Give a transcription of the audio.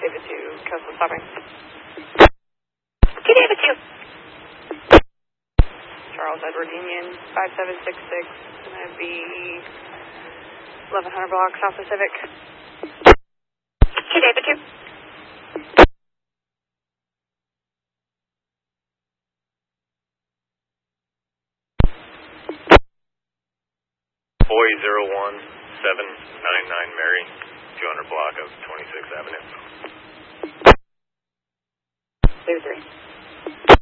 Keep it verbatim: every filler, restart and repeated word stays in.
David two, Coastal stopping. Key David two. Charles Edward Union, five seven six six, going to be eleven hundred block South Pacific. Key David two. Boy zero one seven nine nine Mary, two hundred block of twenty-sixth Avenue. David three.